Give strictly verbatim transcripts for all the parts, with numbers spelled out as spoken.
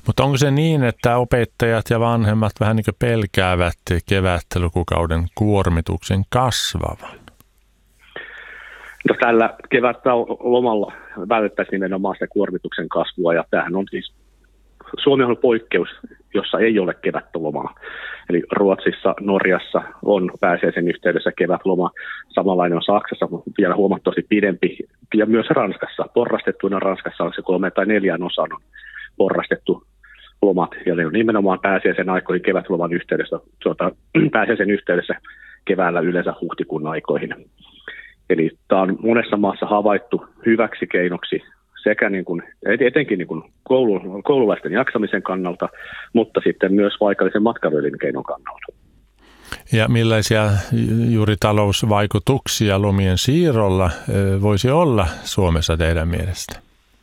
Mutta onko se niin, että opettajat ja vanhemmat vähän niin kuin pelkäävät kevätlukukauden kuormituksen kasvavan? No, tällä kevätlomalla vältettäisiin nimenomaan sitä kuormituksen kasvua, ja tämähän on siis, Suomi on poikkeus, jossa ei ole kevätlomaa. Eli Ruotsissa, Norjassa on pääsiäisen yhteydessä kevätloma, samanlainen on Saksassa, mutta vielä huomattavasti pidempi, ja myös Ranskassa. Porrastettuna Ranskassa on se kolme tai neljän osan on porrastettu lomat, ja ne on nimenomaan pääsiäisen aikoihin kevätloman yhteydessä, tuota, pääsiäisen yhteydessä keväällä yleensä huhtikuun aikoihin. Eli tämä on monessa maassa havaittu hyväksi keinoksi sekä niin kuin, etenkin niin kuin koulu, koululaisten jaksamisen kannalta, mutta sitten myös paikallisen matkailuelinkeinon kannalta. Ja millaisia juuri talousvaikutuksia lomien siirrolla voisi olla Suomessa teidän mielestä?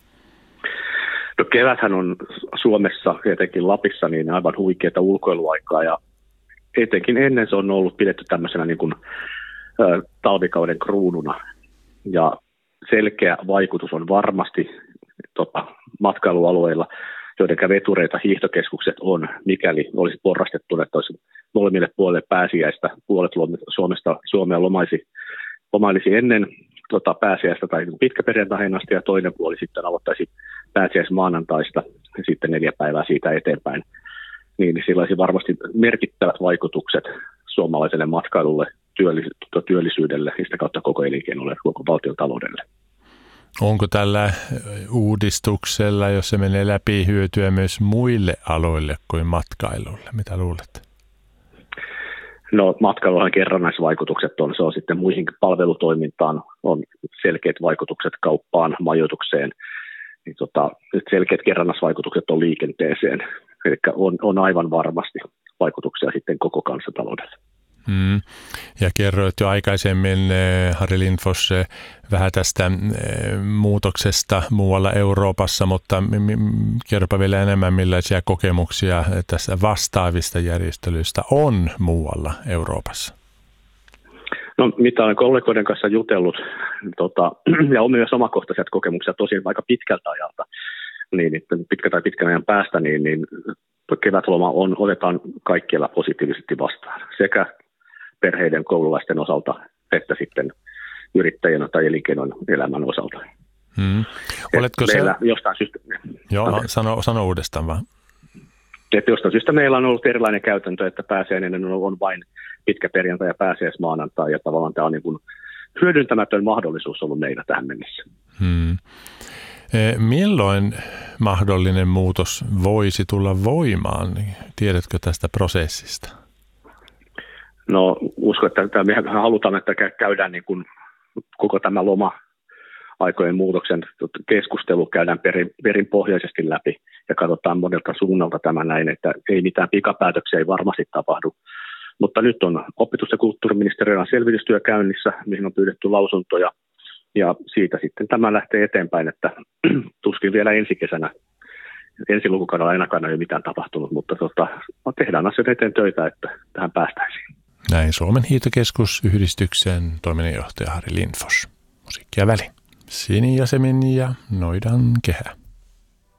No, keväthän on Suomessa, etenkin Lapissa, niin aivan huikeaa ulkoiluaikaa, ja etenkin ennen se on ollut pidetty tämmöisenä niin kuin talvikauden kruununa, ja selkeä vaikutus on varmasti tota, matkailualueilla, joiden vetureita hiihtokeskukset on, mikäli olisi porrastettu, että olisi molemmille puolille pääsiäistä, puolet Suomesta, Suomea lomaisi, lomailisi ennen tota, pääsiäistä tai pitkäperjantaihin asti, ja toinen puoli sitten aloittaisi pääsiäismaanantaista ja sitten neljä päivää siitä eteenpäin, niin sillä olisi varmasti merkittävät vaikutukset suomalaiselle matkailulle, työllisyydelle ja sitä kautta koko elinkeinolle, koko valtion taloudelle. Onko tällä uudistuksella, jos se menee läpi, hyötyä myös muille aloille kuin matkailulle? Mitä luulet? No, matkailuhan kerrannaisvaikutukset on, se on sitten muihin palvelutoimintaan, on selkeät vaikutukset kauppaan, majoitukseen, niin tota, selkeät kerrannaisvaikutukset on liikenteeseen, eli on, on aivan varmasti vaikutuksia sitten koko kansantaloudelle. Mm. Ja kerroit jo aikaisemmin, Harri Lindfors, vähän tästä muutoksesta muualla Euroopassa, mutta kerropa vielä enemmän, millaisia kokemuksia tässä vastaavista järjestelyistä on muualla Euroopassa? No, mitä olen kollegoiden kanssa jutellut, tota, ja on myös omakohtaisia kokemuksia tosin aika pitkältä ajalta, niin pitkä tai pitkän ajan päästä, niin, niin kevätloma on, otetaan kaikkialla positiivisesti vastaan, sekä perheiden, koululaisten osalta, että sitten yrittäjän tai elinkeinon elämän osalta. Hmm. Oletko se... Jostain syystä... Joo, sano, sano uudestaan vaan. Että jostain syystä meillä on ollut erilainen käytäntö, että pääsiäinen on vain pitkä perjantai ja pääsiäismaanantai, ja tavallaan tämä on niin kuin hyödyntämätön mahdollisuus ollut meillä tähän mennessä. Hmm. Milloin mahdollinen muutos voisi tulla voimaan? Tiedätkö tästä prosessista? No, uskon, että me halutaan, että käydään niin kuin koko tämä loma-aikojen muutoksen keskustelu käydään perin, perinpohjaisesti läpi ja katsotaan monelta suunnalta tämä näin, että ei mitään pikapäätöksiä ei varmasti tapahdu. Mutta nyt on opetus- ja kulttuuriministeriön selvitystyö käynnissä, mihin on pyydetty lausuntoja, ja siitä sitten tämä lähtee eteenpäin, että tuskin vielä ensi kesänä, ensi lukukaudella ainakaan ei ole mitään tapahtunut, mutta tota, tehdään asioiden eteen töitä, että tähän päästäisiin. Näin Suomen hiihtokeskusyhdistyksen toiminnanjohtaja Harri Lindfors. Musiikkia väliin. Sini ja Semin ja Noidan kehä.